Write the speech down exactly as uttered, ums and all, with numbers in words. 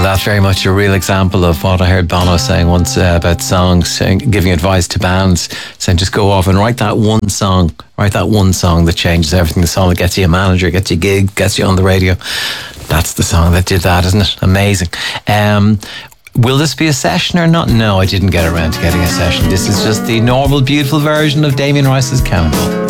that's very much a real example of what I heard Bono saying once uh, about songs, saying, giving advice to bands, saying just go off and write that one song, write that one song that changes everything. The song that gets you a manager, gets you a gig, gets you on the radio. That's the song that did that, isn't it? Amazing. Um, will this be a session or not? No, I didn't get around to getting a session. This is just the normal, beautiful version of Damien Rice's Cannonball.